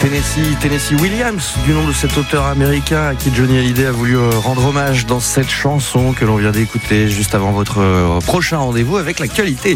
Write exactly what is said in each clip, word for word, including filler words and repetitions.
Tennessee, Tennessee Williams, du nom de cet auteur américain à qui Johnny Hallyday a voulu rendre hommage dans cette chanson que l'on vient d'écouter juste avant votre prochain rendez-vous avec l'actualité.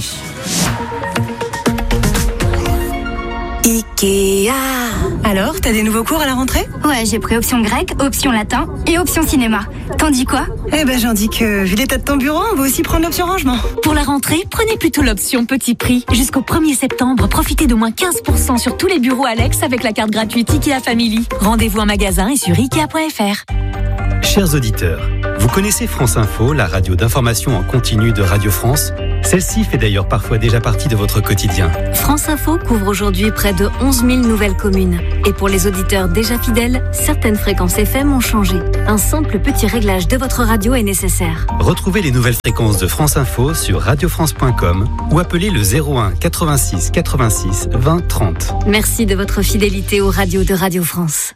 Ikea. Alors, t'as des nouveaux cours à la rentrée ? Ouais, j'ai pris option grec, option latin et option cinéma. T'en dis quoi ? Eh ben, j'en dis que, vu l'état de ton bureau, on va aussi prendre l'option rangement. Pour la rentrée, prenez plutôt l'option petit prix. Jusqu'au premier septembre, profitez d'au moins quinze pour cent sur tous les bureaux Alex avec la carte gratuite Ikea Family. Rendez-vous en magasin et sur ikea point f r. Chers auditeurs, vous connaissez France Info, la radio d'information en continu de Radio France ? Celle-ci fait d'ailleurs parfois déjà partie de votre quotidien. France Info couvre aujourd'hui près de onze mille nouvelles communes. Et pour les auditeurs déjà fidèles, certaines fréquences F M ont changé. Un simple petit réglage de votre radio est nécessaire. Retrouvez les nouvelles fréquences de France Info sur radio france point com ou appelez le zéro un quatre-vingt-six quatre-vingt-six vingt trente. Merci de votre fidélité aux radios de Radio France.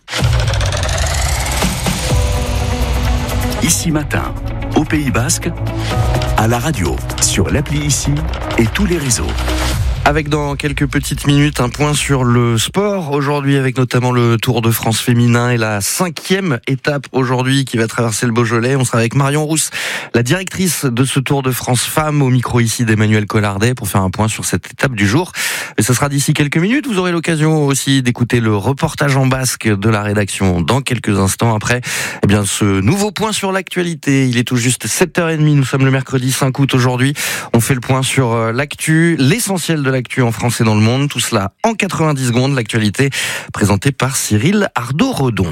Ici Matin, au Pays Basque, à la radio, sur l'appli Ici et tous les réseaux. Avec dans quelques petites minutes un point sur le sport aujourd'hui avec notamment le Tour de France féminin et la cinquième étape aujourd'hui qui va traverser le Beaujolais. On sera avec Marion Rousse, la directrice de ce Tour de France femmes au micro ici d'Emmanuel Collardet pour faire un point sur cette étape du jour. Et ce sera d'ici quelques minutes. Vous aurez l'occasion aussi d'écouter le reportage en basque de la rédaction dans quelques instants après eh bien, ce nouveau point sur l'actualité. Il est tout juste sept heures trente. Nous sommes le mercredi cinq août aujourd'hui. On fait le point sur l'actu, l'essentiel de l'actu en France et dans le monde. Tout cela en quatre-vingt-dix secondes. L'actualité présentée par Cyril Ardo-Redon.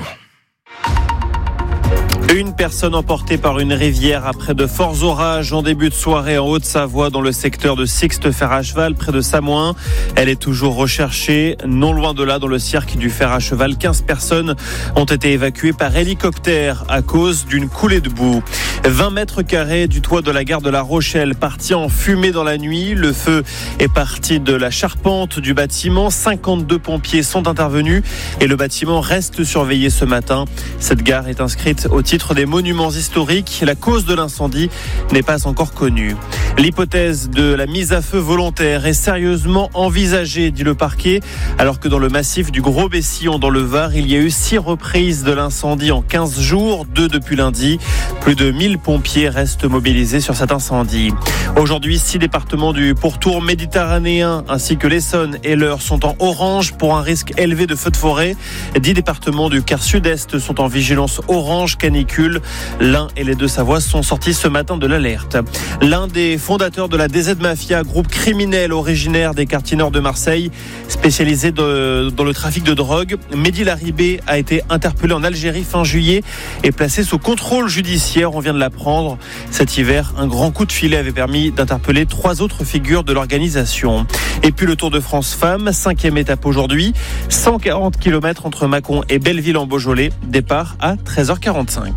Une personne emportée par une rivière après de forts orages en début de soirée en Haute-Savoie dans le secteur de Sixte fer à cheval près de Samoin. Elle est toujours recherchée. Non loin de là, dans le cirque du fer à cheval, quinze personnes ont été évacuées par hélicoptère à cause d'une coulée de boue. vingt mètres carrés du toit de la gare de La Rochelle parti en fumée dans la nuit. Le feu est parti de la charpente du bâtiment. cinquante-deux pompiers sont intervenus et le bâtiment reste surveillé ce matin. Cette gare est inscrite au titre des monuments historiques. La cause de l'incendie n'est pas encore connue. L'hypothèse de la mise à feu volontaire est sérieusement envisagée, dit le parquet, alors que dans le massif du Gros-Bessillon dans le Var, il y a eu six reprises de l'incendie en quinze jours, deux depuis lundi. Plus de mille pompiers restent mobilisés sur cet incendie. Aujourd'hui, six départements du pourtour méditerranéen ainsi que l'Essonne et l'Eure sont en orange pour un risque élevé de feux de forêt. dix départements du quart sud-est sont en vigilance orange canicule. L'Ain et les Deux-Savoies sont sortis ce matin de l'alerte. L'un des fondateurs de la D Z Mafia, groupe criminel originaire des quartiers nord de Marseille, spécialisé de, dans le trafic de drogue, Mehdi Laribé a été interpellé en Algérie fin juillet et placé sous contrôle judiciaire. On vient de l'apprendre. Cet hiver, un grand coup de filet avait permis d'interpeller trois autres figures de l'organisation. Et puis le Tour de France femmes, cinquième étape aujourd'hui, cent quarante kilomètres entre Mâcon et Belleville en Beaujolais, départ à treize heures quarante-cinq.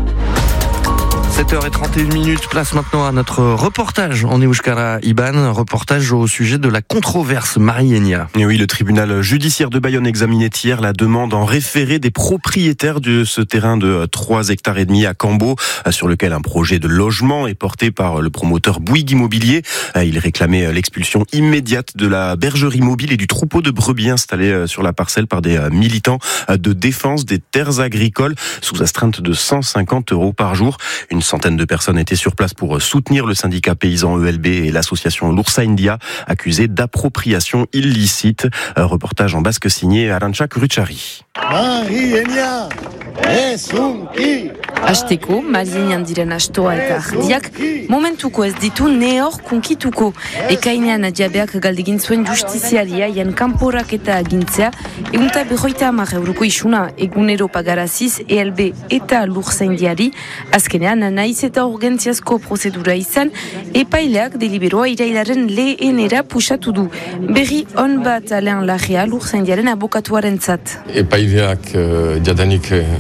sept heures trente et une minutes, place maintenant à notre reportage en Euskara Iban, reportage au sujet de la controverse Marienia. Et oui, le tribunal judiciaire de Bayonne examinait hier la demande en référé des propriétaires de ce terrain de trois hectares et demi à Cambo, sur lequel un projet de logement est porté par le promoteur Bouygues Immobilier. Il réclamait l'expulsion immédiate de la bergerie mobile et du troupeau de brebis installé sur la parcelle par des militants de défense des terres agricoles sous astreinte de cent cinquante euros par jour. Une centaine de personnes étaient sur place pour soutenir le syndicat paysan E L B et l'association L'Ours India, accusés d'appropriation illicite. Un reportage en basque signé Arantxa Kuruchari. Marienia, esunki. Asteko, Marienian diren astoa eta ardiak, momentuko ez ditu nehor kunkituko. Ekainean adiabeak galdegin zuen justiziaria jan kanporaketa agintzea, egunta berroita hamar euroko isuna egunero pagaraziz E L B eta Lurzaindiari, azkenean naiz eta urgentziazko prozedura izan, epaileak deliberoa irailaren lehenera pusatu du. Berri on bat Alain Larrea Lurzaindiaren abokatuaren zat. Epaileak uh, jadanik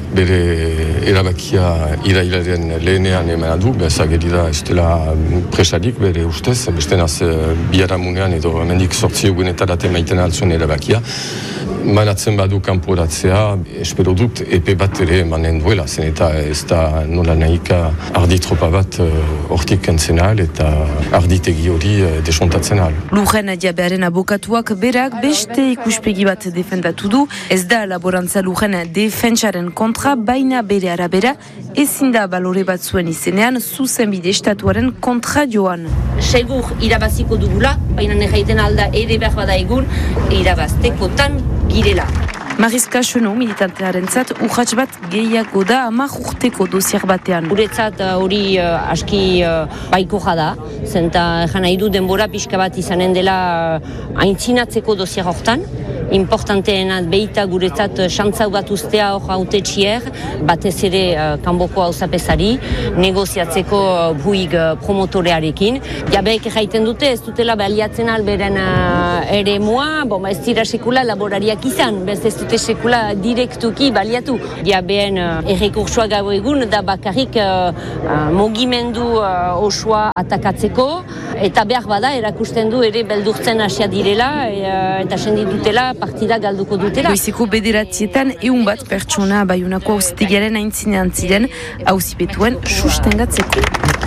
bere erabakia irailaren lehenean eman du, bezageri da ez dela presarik bere ustez, beste naz biharamunean edo hemendik sortzi egunetarat emaiten altzuen erabakia. Manatzen badu kanporatzea, espero dut epe bat ere emanen duela, zen eta ez da nola nahika arditropa bat hortik kentzen ahal eta arditegi hori desontatzen ahal. Lurren Diabearen abokatuak berak beste ikuspegi bat defendatu du, ez da laborantza lurren defentsaren kontra, baina bere arabera ezin da balore bat zuen izenean zuzenbide estatuaren kontra joan. Segur irabaziko dugula, baina nehaiten alda ere behar bada egun, irabaztekotan girela. Mariska Xeno militantearen zat urratx bat gehiago da hamar urteko dosier batean. Guretzat hori uh, aski uh, baikoja da, zenta jan nahi du denbora pixka bat izanen dela uh, aintzinatzeko dosier hortan. Importanteena behita guretzat xantzau bat ustea hor hautetxier, batez ere uh, kanboko hauzapezari, negoziatzeko uh, buig uh, promotorearekin. Jabeek jaiten dute, ez dutela baliatzen alberen uh, ere moa, bon, ez dira sekula laborariak izan, bez ez dute sekula direktuki baliatu. Jabeen uh, errekursua gau egun, da bakarrik uh, uh, mogimendu uh, osoa atakatzeko, eta behar bada erakusten du ere beldurtzen hasia direla, uh, eta sendi dutela, partida galduko dutela. Goizeko bederatzietan eun bat pertsona Baiunako auzitegiaren aintzinean ziren auzipetuen sustengatzeko.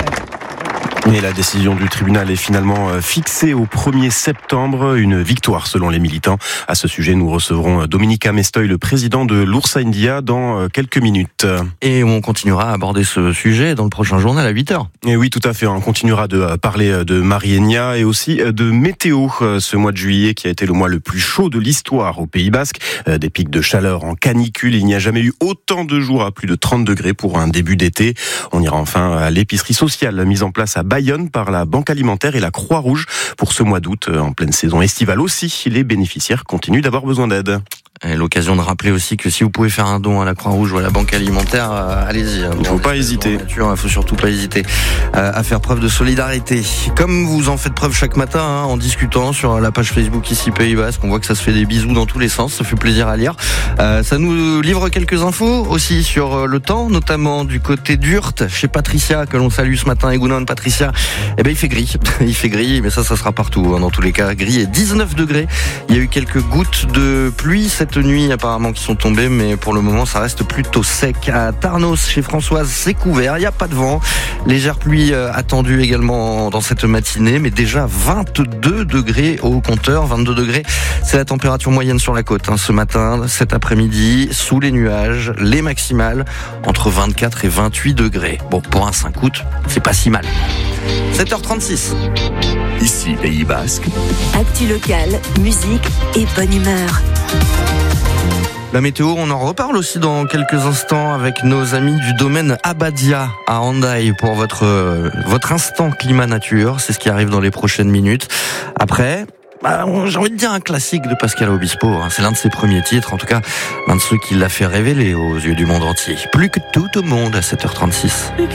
Et la décision du tribunal est finalement fixée au premier septembre, une victoire selon les militants. À ce sujet, nous recevrons Dominica Mestoy, le président de l'Oursa India, dans quelques minutes. Et on continuera à aborder ce sujet dans le prochain journal à huit heures. Et oui, tout à fait. On continuera de parler de Marienia et aussi de météo. Ce mois de juillet qui a été le mois le plus chaud de l'histoire au Pays Basque. Des pics de chaleur en canicule. Il n'y a jamais eu autant de jours à plus de trente degrés pour un début d'été. On ira enfin à l'épicerie sociale mise en place à Bayonne par la Banque Alimentaire et la Croix-Rouge pour ce mois d'août. En pleine saison estivale aussi, les bénéficiaires continuent d'avoir besoin d'aide. Et l'occasion de rappeler aussi que si vous pouvez faire un don à la Croix-Rouge ou à la Banque Alimentaire, euh, allez-y. Il ne faut pas hésiter. Il ne faut surtout pas hésiter euh, à faire preuve de solidarité. Comme vous en faites preuve chaque matin, hein, en discutant sur la page Facebook ici Pays Basque, on voit que ça se fait des bisous dans tous les sens, ça fait plaisir à lire. Euh, ça nous livre quelques infos aussi sur le temps, notamment du côté d'Urt, chez Patricia, que l'on salue ce matin, Egunon Patricia. Eh ben il fait gris, il fait gris, mais ça, ça sera partout, hein, dans tous les cas. Gris et dix-neuf degrés. Il y a eu quelques gouttes de pluie cette nuit apparemment qui sont tombées, mais pour le moment ça reste plutôt sec. À Tarnos, chez Françoise, c'est couvert, il n'y a pas de vent. Légère pluie attendue également dans cette matinée, mais déjà vingt-deux degrés au compteur. vingt-deux degrés, c'est la température moyenne sur la côte, hein, ce matin, cet après-midi, sous les nuages, les maximales entre vingt-quatre et vingt-huit degrés. Bon, pour un cinq août, c'est pas si mal. sept heures trente-six. Ici, Pays Basque. Actu local, musique et bonne humeur. La météo, on en reparle aussi dans quelques instants avec nos amis du domaine Abadia à Hendaye pour votre, euh, votre instant climat nature. C'est ce qui arrive dans les prochaines minutes. Après, bah, j'ai envie de dire un classique de Pascal Obispo. Hein. C'est l'un de ses premiers titres, en tout cas, l'un de ceux qui l'a fait révéler aux yeux du monde entier. Plus que tout au monde à sept heures trente-six.